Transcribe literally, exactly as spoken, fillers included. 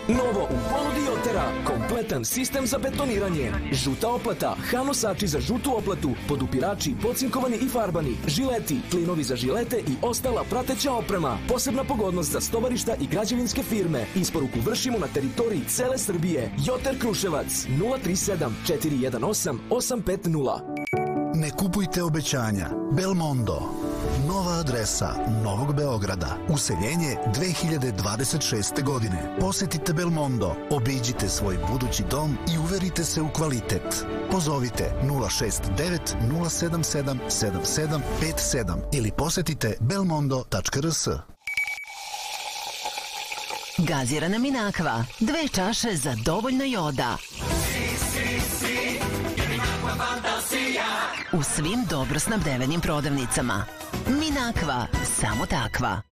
Novo u ponudi Jotera, kompletan sistem za betoniranje. Žuta oplata, hanosači za žutu oplatu, podupirači, pocinkovani i farbani, žileti, klinovi za žilete i ostala prateća oprema. Posebna pogodnost za stovarišta i građevinske firme. Isporuku vršimo na teritoriji cele Srbije. Joter Kruševac nula tri sedam četiri jedan osam osam pet nula. Ne kupujte obećanja. Belmondo. Nova adresa Novog Beograda. Useljenje dve hiljade dvadeset šeste. godine. Posetite Belmondo, obiđite svoj budući dom i uverite se u kvalitet. Pozovite nula šest devet nula sedam sedam sedam sedam pet sedam ili posetite belmondo tačka r s. Gazirana Minakva. Dve čaše za dovoljno joda. U svim dobro snabdevenim prodavnicama. Minakva, samo takva.